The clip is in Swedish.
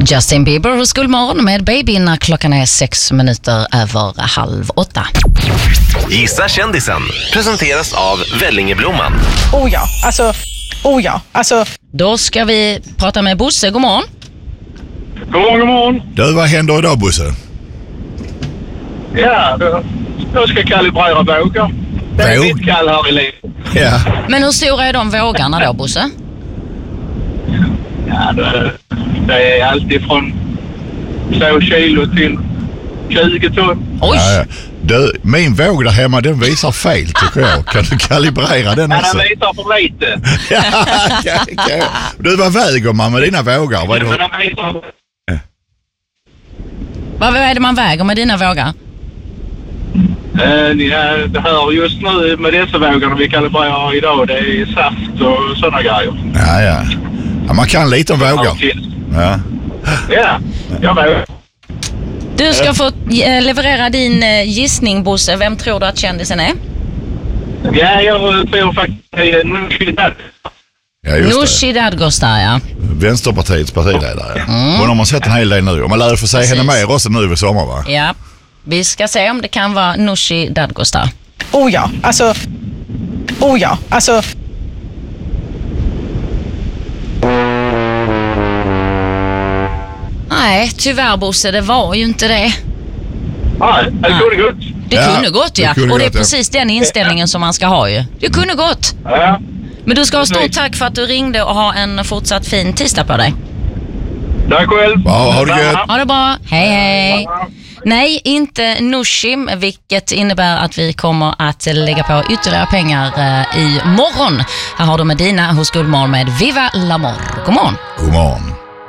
Justin Bieber hos Guldmorgon med Baby när klockan är 7:06. Gissa kändisen presenteras av Vellingeblomman. Oh ja, alltså. Då ska vi prata med Bosse, god morgon. God morgon. Du, vad händer idag, Bosse? Ja, jag ska kalibrera vågor. Det är lite kall här i livet. Ja. Men hur stora är de vågarna då, Bosse? Ja, det är alltid från 2 kilo till 20 ton. Oj! Ja. Du, min våg där hemma, den visar fel tycker jag. Kan du kalibrera den också? Den visar för lite. Ja. Du, vad väger man med dina vågar? Vad är det? Vad är det man väger med dina vågar? Det här just nu med dessa vågarna vi kalibrerar idag, det är saft och sådana grejer. Ja, man kan lite om vågar. Ja, jag vet. Du ska få leverera din gissning, Bosse. Vem tror du att kändisen är? Ja, jag tror faktiskt det är Nooshi Dadgostar. Ja, just Nooshi Dadgostar, ja. Vänsterpartiets partiledare. Hon har man sett en hel del nu. Och man lär få se henne mer också nu i sommar, va? Ja, vi ska se om det kan vara Nooshi Dadgostar. Oh ja, alltså. Nej, tyvärr, Bosse, det var ju inte det. Nej, det kunde gått. Det kunde gått, ja. kunde Och det är gått, ja. precis den inställningen som man ska ha ju. Det kunde gått. Ja. Men du ska ha stort tack för att du ringde och ha en fortsatt fin tisdag på dig. Tack själv. Ja, ha det gött. Ha det bra. Hej, hej. Nej, inte Nooshi, vilket innebär att vi kommer att lägga på ytterligare pengar i morgon. Här har du Medina hos Guldmorgon med Viva l'Amour. God morgon. God morgon.